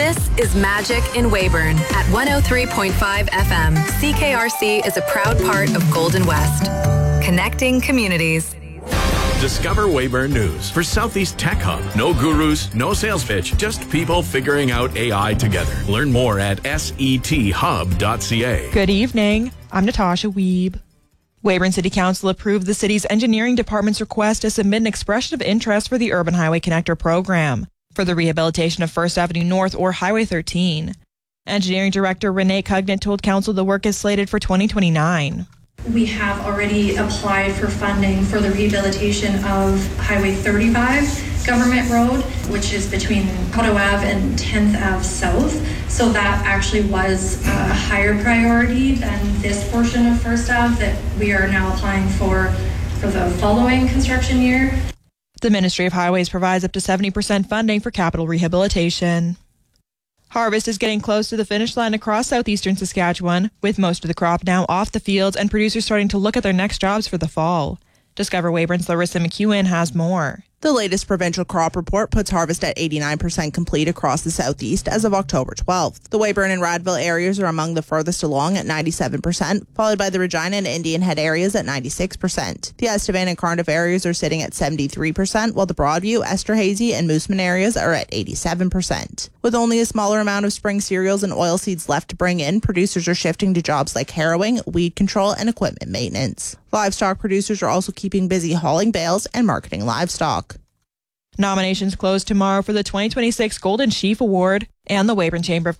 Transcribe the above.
This is Magic in Weyburn at 103.5 FM. CKRC is a proud part of Golden West. Connecting communities. Discover Weyburn News for Southeast Tech Hub. No gurus, no sales pitch, just people figuring out AI together. Learn more at sethub.ca. Good evening. I'm Natasha Wiebe. Weyburn City Council approved the city's engineering department's request to submit an expression of interest for the Urban Highway Connector program for the rehabilitation of First Avenue North or Highway 13. Engineering Director Renee Cugnett told Council the work is slated for 2029. We have already applied for funding for the rehabilitation of Highway 35 Government Road, which is between Coteau Ave and 10th Ave South. So that actually was a higher priority than this portion of First Ave that we are now applying for the following construction year. The Ministry of Highways provides up to 70% funding for capital rehabilitation. Harvest is getting close to the finish line across southeastern Saskatchewan, with most of the crop now off the fields and producers starting to look at their next jobs for the fall. Discover Weyburn's Larissa McEwen has more. The latest provincial crop report puts harvest at 89% complete across the southeast as of October 12th. The Weyburn and Radville areas are among the furthest along at 97%, followed by the Regina and Indian Head areas at 96%. The Estevan and Cardiff areas are sitting at 73%, while the Broadview, Esterhazy, and Mooseman areas are at 87%. With only a smaller amount of spring cereals and oilseeds left to bring in, producers are shifting to jobs like harrowing, weed control, and equipment maintenance. Livestock producers are also keeping busy hauling bales and marketing livestock. Nominations close tomorrow for the 2026 Golden Sheaf Award, and the Weyburn Chamber of